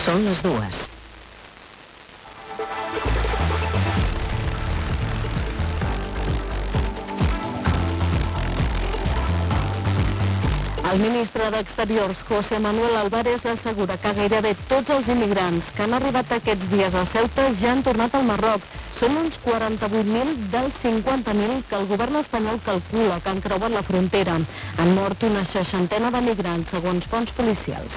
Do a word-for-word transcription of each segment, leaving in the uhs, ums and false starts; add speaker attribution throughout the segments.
Speaker 1: Són les dues. El ministre d'Exteriors, José Manuel Álvarez, assegura que gairebé tots els immigrants que han arribat aquests dies a Ceuta ja han tornat al Marroc. Són uns quaranta-vuit mil dels cinquanta mil que el govern espanyol calcula que han creuat la frontera. Han mort una seixantena de migrants, segons fonts policials.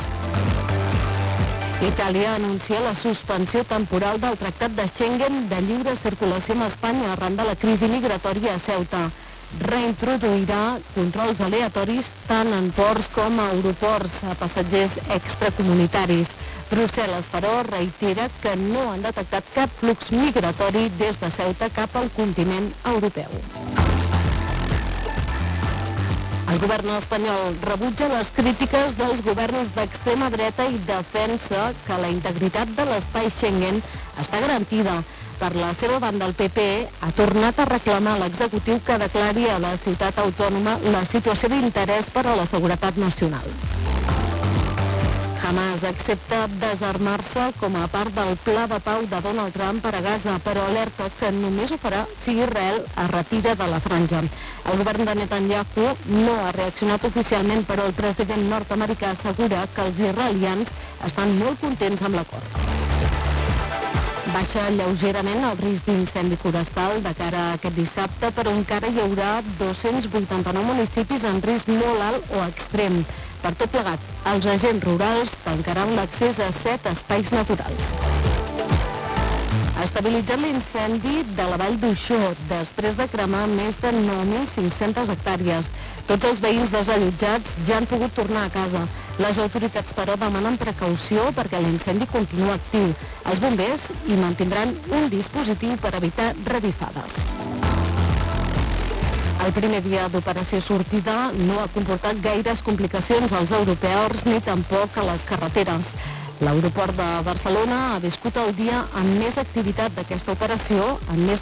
Speaker 1: Itàlia anuncia la suspensió temporal del Tractat de Schengen de lliure circulació amb Espanya arran de la crisi migratòria a Ceuta. Reintroduirà controls aleatoris tant en ports com a aeroports a passatgers extracomunitaris. Brussel·les, però, reitera que no han detectat cap flux migratori des de Ceuta cap al continent europeu. El govern espanyol rebutja les crítiques dels governs d'extrema dreta i defensa que la integritat de l'espai Schengen està garantida. Per la seva banda, el P P ha tornat a reclamar a l'executiu que declari a la ciutat autònoma la situació d'interès per a la seguretat nacional. Hamas accepta desarmar-se com a part del pla de pau de Donald Trump per a Gaza, però alerta que només ho farà si Israel es retira de la franja. El govern de Netanyahu no ha reaccionat oficialment, però el president nord-americà assegura que els israelians estan molt contents amb l'acord. Baixa lleugerament el risc d'incendi forestal de cara a aquest dissabte, però encara hi haurà dos-cents vuitanta-nou municipis en risc molt alt o extrem. Per tot plegat, els agents rurals tancaran l'accés a set espais naturals. Ha estabilitzat l'incendi de la Vall d'Uixó després de cremar més de nou mil cinc-centes hectàrees. Tots els veïns desallotjats ja han pogut tornar a casa. Les autoritats, però, demanen precaució perquè l'incendi continua actiu. Els bombers hi mantindran un dispositiu per evitar revifades. El primer dia d'operació sortida no ha comportat gaires complicacions als aeroports ni tampoc a les carreteres. L'aeroport de Barcelona ha viscut el dia amb més activitat d'aquesta operació, amb més